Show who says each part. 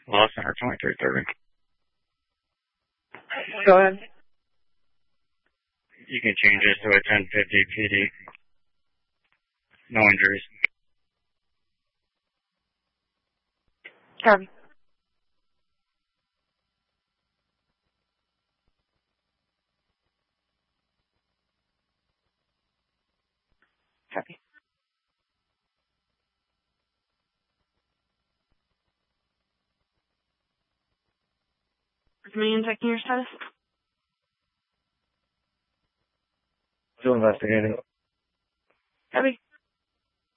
Speaker 1: Law Center 2330.
Speaker 2: Go ahead.
Speaker 1: You can change it to a 1050 PD. No injuries.
Speaker 2: Copy. Copy. Me checking your status?
Speaker 1: Still investigating.
Speaker 2: Copy.